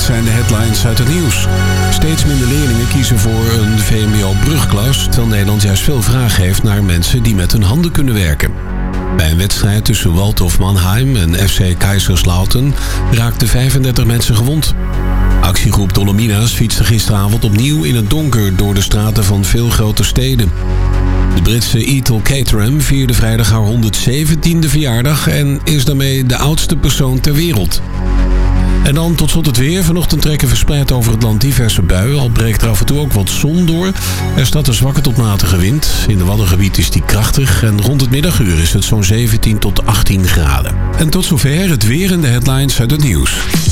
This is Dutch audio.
zijn de headlines uit het nieuws. Steeds minder leerlingen kiezen voor een VMBO-brugklas, terwijl Nederland juist veel vraag heeft naar mensen die met hun handen kunnen werken. Bij een wedstrijd tussen Waldhof Mannheim en FC Kaiserslautern raakten 35 mensen gewond. Actiegroep Dolomina's fietste gisteravond opnieuw in het donker door de straten van veel grote steden. De Britse Ethel Caterham vierde vrijdag haar 117e verjaardag en is daarmee de oudste persoon ter wereld. En dan tot slot het weer. Vanochtend trekken verspreid over het land diverse buien. Al breekt er af en toe ook wat zon door. Er staat een zwakke tot matige wind. In de Waddengebied is die krachtig. En rond het middaguur is het zo'n 17 tot 18 graden. En tot zover het weer en de headlines uit het nieuws.